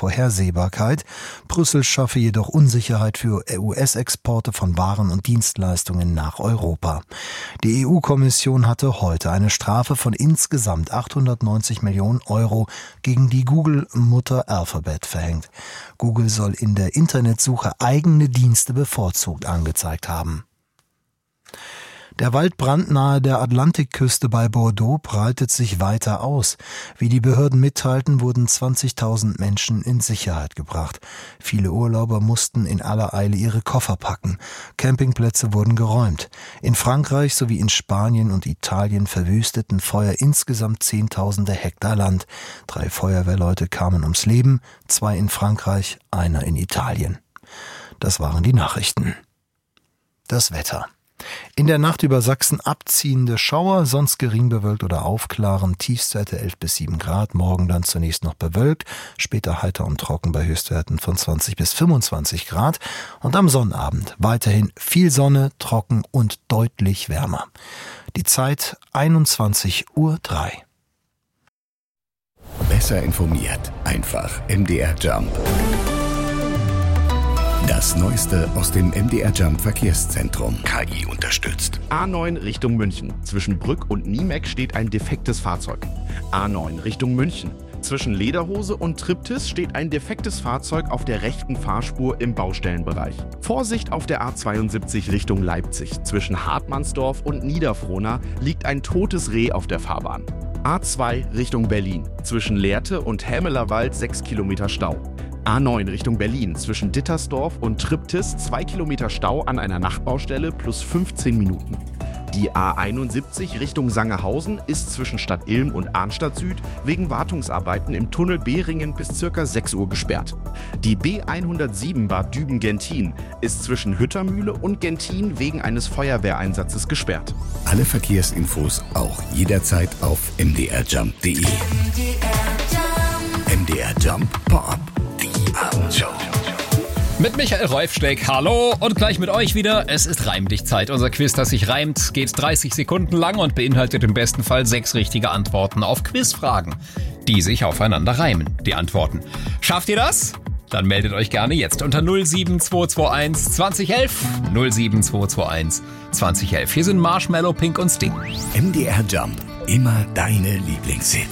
Vorhersehbarkeit. Brüssel schaffe jedoch Unsicherheit für US-Exporte von Waren und Dienstleistungen nach Europa. Die EU-Kommission hatte heute eine Strafe von insgesamt 890 Millionen Euro gegen die Google-Mutter Alphabet verhängt. Google soll in der Internetsuche eigene Dienste bevorzugt angezeigt haben. Der Waldbrand nahe der Atlantikküste bei Bordeaux breitet sich weiter aus. Wie die Behörden mitteilten, wurden 20.000 Menschen in Sicherheit gebracht. Viele Urlauber mussten in aller Eile ihre Koffer packen. Campingplätze wurden geräumt. In Frankreich sowie in Spanien und Italien verwüsteten Feuer insgesamt Zehntausende Hektar Land. 3 Feuerwehrleute kamen ums Leben, 2 in Frankreich, einer in Italien. Das waren die Nachrichten. Das Wetter. In der Nacht über Sachsen abziehende Schauer, sonst gering bewölkt oder aufklaren, Tiefstwerte 11 bis 7 Grad, morgen dann zunächst noch bewölkt, später heiter und trocken bei Höchstwerten von 20 bis 25 Grad und am Sonnabend weiterhin viel Sonne, trocken und deutlich wärmer. Die Zeit 21:03 Uhr. Besser informiert, einfach MDR Jump. Das Neueste aus dem MDR Jump Verkehrszentrum. KI unterstützt. A9 Richtung München. Zwischen Brück und Niemeck steht ein defektes Fahrzeug. A9 Richtung München. Zwischen Lederhose und Triptis steht ein defektes Fahrzeug auf der rechten Fahrspur im Baustellenbereich. Vorsicht auf der A72 Richtung Leipzig. Zwischen Hartmannsdorf und Niederfrohna liegt ein totes Reh auf der Fahrbahn. A2 Richtung Berlin. Zwischen Lehrte und Hämelerwald 6 Kilometer Stau. A9 Richtung Berlin, zwischen Dittersdorf und Triptis 2 Kilometer Stau an einer Nachtbaustelle plus 15 Minuten. Die A71 Richtung Sangerhausen ist zwischen Stadt Ilm und Arnstadt Süd wegen Wartungsarbeiten im Tunnel Behringen bis ca. 6 Uhr gesperrt. Die B107 Bad Düben-Gentin ist zwischen Hüttermühle und Gentin wegen eines Feuerwehreinsatzes gesperrt. Alle Verkehrsinfos auch jederzeit auf mdrjump.de. MDR Jump Pop. Abendshow. Mit Michael Reufsteck, hallo und gleich mit euch wieder. Es ist Reimdicht-Zeit. Unser Quiz, das sich reimt, geht 30 Sekunden lang und beinhaltet im besten Fall 6 richtige Antworten auf Quizfragen, die sich aufeinander reimen. Die Antworten. Schafft ihr das? Dann meldet euch gerne jetzt unter 07221 2011. 07221 2011. Hier sind Marshmallow, Pink und Sting. MDR Jump. Immer deine Lieblingshits.